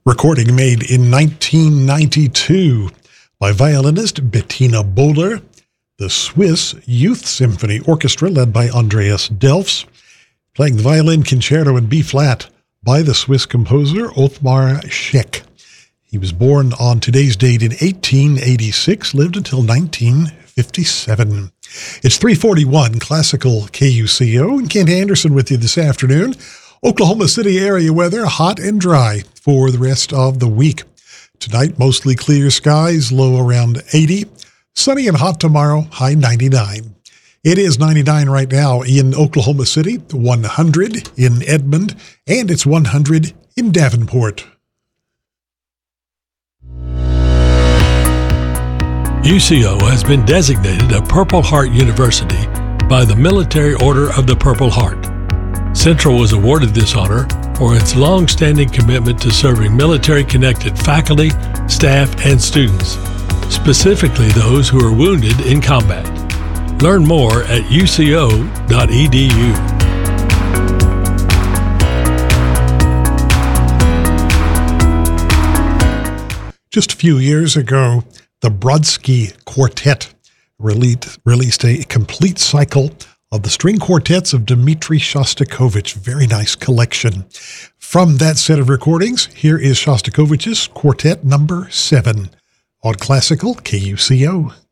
Recording made in 1992 by violinist Bettina Böhler, the Swiss Youth Symphony Orchestra led by Andreas Delfs, playing the violin concerto in B-flat by the Swiss composer Othmar Scheck. He was born on today's date in 1886, lived until 1957. It's 3:41 Classical KUCO, and Kent Anderson with you this afternoon. Oklahoma City area weather, hot and dry for the rest of the week. Tonight, mostly clear skies, low around 80. Sunny and hot tomorrow, high 99. It is 99 right now in Oklahoma City, 100 in Edmond, and it's 100 in Davenport. UCO has been designated a Purple Heart University by the Military Order of the Purple Heart. Central was awarded this honor for its long-standing commitment to serving military-connected faculty, staff, and students, specifically those who are wounded in combat. Learn more at uco.edu. Just a few years ago, the Brodsky Quartet released a complete cycle of the string quartets of Dmitri Shostakovich. Very nice collection. From that set of recordings, here is Shostakovich's Quartet number 7 on Classical KUCO.